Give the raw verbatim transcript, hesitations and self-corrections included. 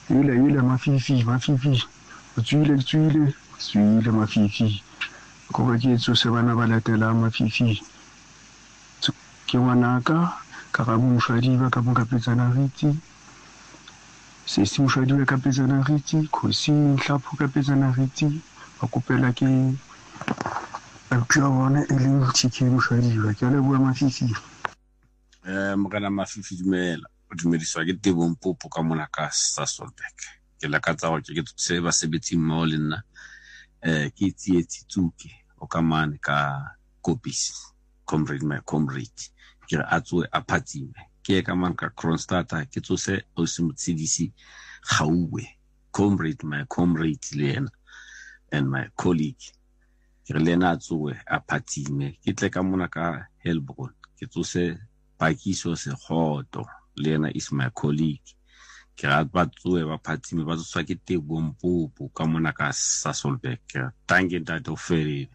Yule yule mafifi mafifi o tswile tswile tswile mafifi go ba ke tsose bana ba latela mafifi ke ngwanaka ka ga moshwadi ba ka mo kapetsana ritsi se se moshwadi ba kapetsana ritsi khosi nhlapho kapetsana ritsi ba kopela ke a tla bona e leng tshike moshwadi ba ke le bua mafifi eh mogana mafifi dumela o dumediswa ke Tebo Mpopo ka mona ka Sasolburg ke la ka tsa go ke se ba sebetsi mo le nna eh ke tsietsi tsuke o ka mane ka Kopisi comrade my comrade ke a tswe a phatsime ke ka man ka Kronstadt ke tsose o se motsidisi gauwe comrade my comrade lena and my colleague ke re lena a tswe a phatsime ke tle ka mona ka Helbron ke tsose Pakiso se khoto lena is my colleague ke ra ba tswe ba phatsime ba tswa ke Tebo Mpopo ka mona ka Sasolburg tange ntate o fere